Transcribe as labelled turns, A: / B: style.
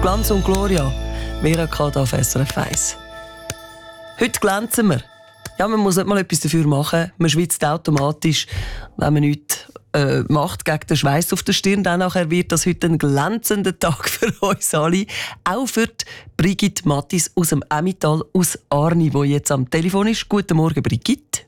A: Glanz und Gloria. Vera Kada auf SRF 1. Heute glänzen wir. Ja, man muss nicht mal etwas dafür machen. Man schwitzt automatisch, wenn man nichts macht gegen den Schweiß auf der Stirn. Dann nachher wird das heute ein glänzender Tag für uns alle. Auch für die Brigitte Mattis aus dem Emmental, aus Arni, die jetzt am Telefon ist. Guten Morgen, Brigitte.